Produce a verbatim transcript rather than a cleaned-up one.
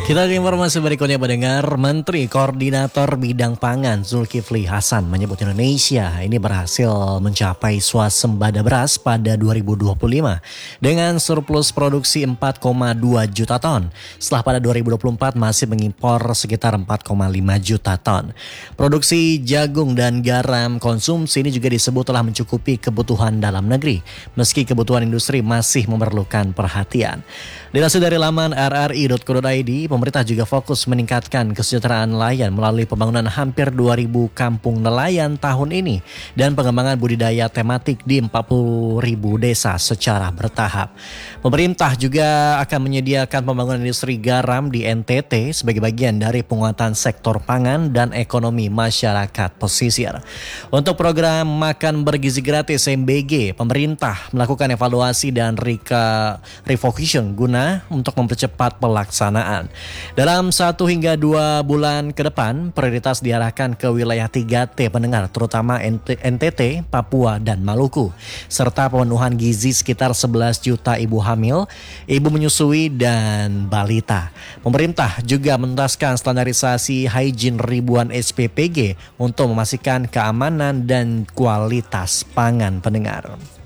Kita ke informasi berikutnya mendengar Menteri Koordinator Bidang Pangan Zulkifli Hasan menyebut Indonesia ini berhasil mencapai swasembada beras pada dua ribu dua puluh lima dengan surplus produksi empat koma dua juta ton. Setelah pada dua ribu dua puluh empat masih mengimpor sekitar empat koma lima juta ton. Produksi jagung dan garam konsumsi ini juga disebut telah mencukupi kebutuhan dalam negeri meski kebutuhan industri masih memerlukan perhatian. Dilansir dari laman r r i dot co dot i d, pemerintah juga fokus meningkatkan kesejahteraan nelayan melalui pembangunan hampir dua ribu kampung nelayan tahun ini dan pengembangan budidaya tematik di empat puluh ribu desa secara bertahap. Pemerintah juga akan menyediakan pembangunan industri garam di N T T sebagai bagian dari penguatan sektor pangan dan ekonomi masyarakat pesisir. Untuk program Makan Bergizi Gratis M B G, pemerintah melakukan evaluasi dan reka, revocation guna untuk mempercepat pelaksanaan. Dalam satu hingga dua bulan ke depan, prioritas diarahkan ke wilayah tiga T pendengar, terutama N T T, Papua, dan Maluku, serta pemenuhan gizi sekitar sebelas juta ibu hamil, ibu menyusui, dan balita. Pemerintah juga menuntaskan standarisasi hygiene ribuan S P P G untuk memastikan keamanan dan kualitas pangan pendengar.